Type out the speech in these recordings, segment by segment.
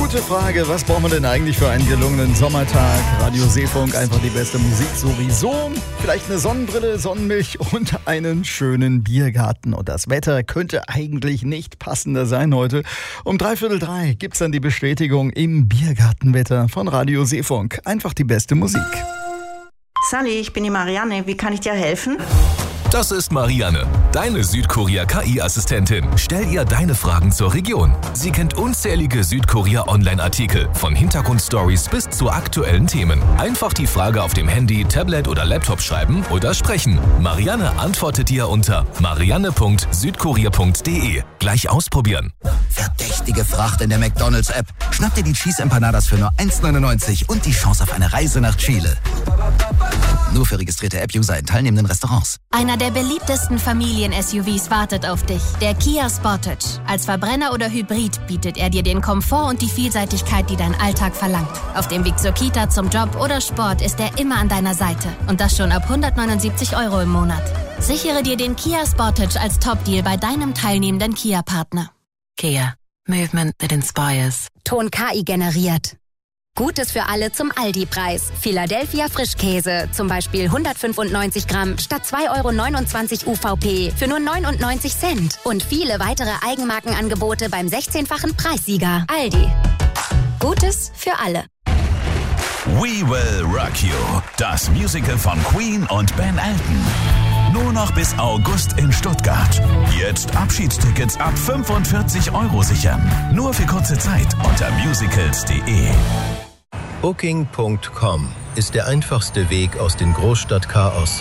Gute Frage, was braucht man denn eigentlich für einen gelungenen Sommertag? Radio Seefunk, einfach die beste Musik sowieso. Vielleicht eine Sonnenbrille, Sonnenmilch und einen schönen Biergarten. Und das Wetter könnte eigentlich nicht passender sein heute. Um 2:45 gibt's dann die Bestätigung im Biergartenwetter von Radio Seefunk. Einfach die beste Musik. Sally, ich bin die Marianne. Wie kann ich dir helfen? Das ist Marianne, deine Südkorea-KI-Assistentin. Stell ihr deine Fragen zur Region. Sie kennt unzählige Südkorea-Online-Artikel, von Hintergrundstories bis zu aktuellen Themen. Einfach die Frage auf dem Handy, Tablet oder Laptop schreiben oder sprechen. Marianne antwortet dir unter marianne.südkorea.de. Gleich ausprobieren. Verdächtige Fracht in der McDonald's-App. Schnapp dir die Cheese Empanadas für nur 1,99 und die Chance auf eine Reise nach Chile. Nur für registrierte App-User in teilnehmenden Restaurants. Einer der beliebtesten Familien-SUVs wartet auf dich, der Kia Sportage. Als Verbrenner oder Hybrid bietet er dir den Komfort und die Vielseitigkeit, die dein Alltag verlangt. Auf dem Weg zur Kita, zum Job oder Sport ist er immer an deiner Seite. Und das schon ab 179 € im Monat. Sichere dir den Kia Sportage als Top-Deal bei deinem teilnehmenden Kia-Partner. Kia. Movement that inspires. Ton KI generiert. Gutes für alle zum Aldi-Preis. Philadelphia Frischkäse, zum Beispiel 195 Gramm statt 2,29 € UVP für nur 99 Cent. Und viele weitere Eigenmarkenangebote beim 16-fachen Preissieger. Aldi. Gutes für alle. We Will Rock You, das Musical von Queen und Ben Elton. Nur noch bis August in Stuttgart. Jetzt Abschiedstickets ab 45 € sichern. Nur für kurze Zeit unter musicals.de. Booking.com ist der einfachste Weg aus dem Großstadtchaos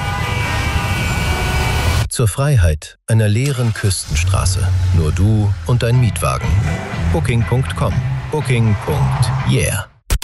zur Freiheit einer leeren Küstenstraße. Nur du und dein Mietwagen. Booking.com. Booking.yeah.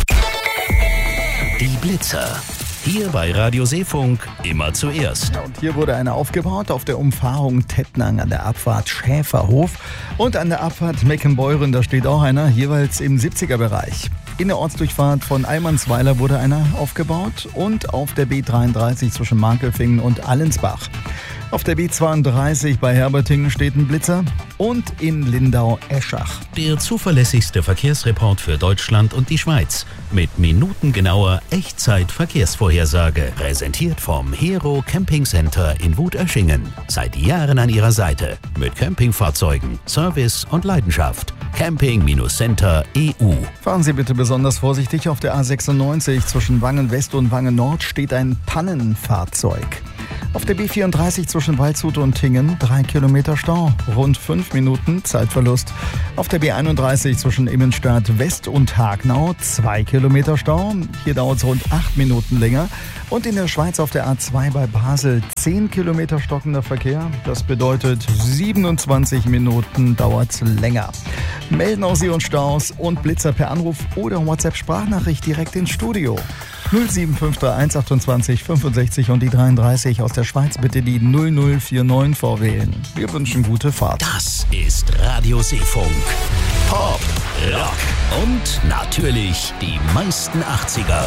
Die Blitzer. Hier bei Radio Seefunk immer zuerst. Und hier wurde einer aufgebaut auf der Umfahrung Tettnang an der Abfahrt Schäferhof und an der Abfahrt Meckenbeuren, da steht auch einer, jeweils im 70er-Bereich. In der Ortsdurchfahrt von Eilmannsweiler wurde einer aufgebaut und auf der B33 zwischen Markelfingen und Allensbach. Auf der B32 bei Herbertingen steht ein Blitzer und in Lindau-Eschach. Der zuverlässigste Verkehrsreport für Deutschland und die Schweiz mit minutengenauer Echtzeit-Verkehrsvorhersage. Präsentiert vom Hero Camping Center in Wutöschingen. Seit Jahren an ihrer Seite mit Campingfahrzeugen, Service und Leidenschaft. Camping-Center EU. Fahren Sie bitte besonders vorsichtig. Auf der A96 zwischen Wangen West und Wangen Nord steht ein Pannenfahrzeug. Auf der B34 zwischen Waldshut und Tingen 3 Kilometer Stau, rund 5 Minuten Zeitverlust. Auf der B31 zwischen Immenstadt West und Hagnau 2 Kilometer Stau, hier dauert es rund 8 Minuten länger. Und in der Schweiz auf der A2 bei Basel 10 Kilometer stockender Verkehr, das bedeutet 27 Minuten dauert es länger. Melden auch Sie uns Staus und Blitzer per Anruf oder WhatsApp-Sprachnachricht direkt ins Studio. 07531 28 65 und die 33 aus der Schweiz bitte die 0049 vorwählen. Wir wünschen gute Fahrt. Das ist Radio Seefunk. Pop, Rock und natürlich die meisten 80er.